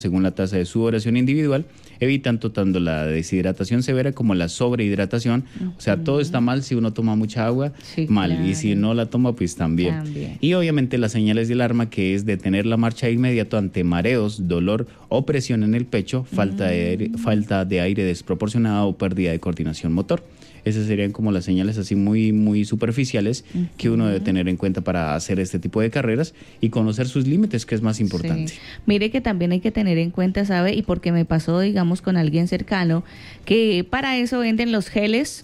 según la tasa de sudoración individual, evitan tanto la deshidratación severa como la sobrehidratación. O sea, todo está mal si uno toma mucha agua, Sí, mal, claro. y si no la toma, pues también. También. Y obviamente las señales de alarma, que es detener la marcha de inmediato ante mareos, dolor o presión en el pecho, falta de aire desproporcionada o pérdida de coordinación motor. Esas serían como las señales así muy, muy superficiales que uno debe tener en cuenta para hacer este tipo de carreras y conocer sus límites, que es más importante. Sí. Mire que también hay que tener en cuenta, ¿sabe? Y porque me pasó, digamos, con alguien cercano, que para eso venden los geles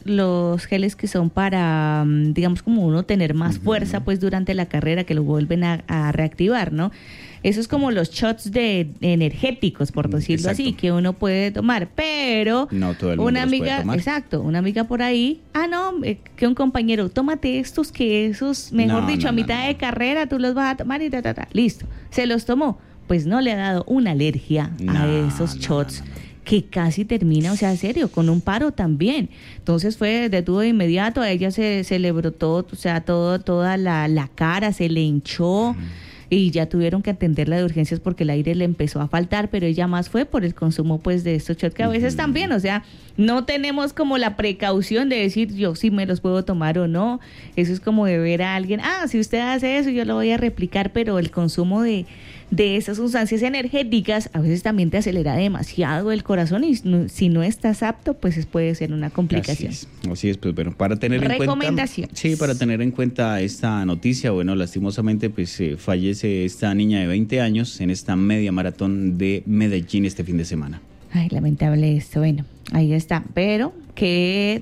que son para, digamos, como uno tener más fuerza, pues, durante la carrera, que lo vuelven a reactivar, ¿no? Eso es como los shots de energéticos, por decirlo Exacto. así, que uno puede tomar, pero No todo el mundo una los puede amiga, tomar. exacto, una amiga por ahí, que un compañero, tómate estos, que esos, mejor No, dicho, no, a no, mitad no. de carrera tú los vas a tomar y listo, se los tomó, pues no le ha dado una alergia a No, esos no, shots. no, no. Que casi termina, o sea, serio, con un paro también. Entonces detuvo de inmediato, a ella se le brotó, o sea, toda la cara, se le hinchó. Y ya tuvieron que atenderla de urgencias porque el aire le empezó a faltar, pero ella más fue por el consumo, pues, de estos shots, que a veces también, o sea, no tenemos como la precaución de decir yo sí me los puedo tomar o no. Eso es como de ver a alguien, si usted hace eso yo lo voy a replicar, pero el consumo de esas sustancias energéticas a veces también te acelera demasiado el corazón y si no estás apto, pues puede ser una complicación. Así es, pues bueno, para tener en cuenta, Recomendaciones. sí, para tener en cuenta esta noticia, bueno, lastimosamente pues fallece esta niña de 20 años en esta media maratón de Medellín este fin de semana. Ay, lamentable esto. Bueno, ahí está. Pero que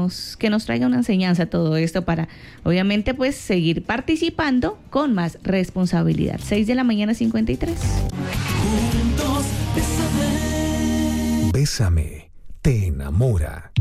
nos traiga una enseñanza todo esto para, obviamente, pues seguir participando con más responsabilidad. 6:53 a.m. Juntos, bésame. Bésame, te enamora.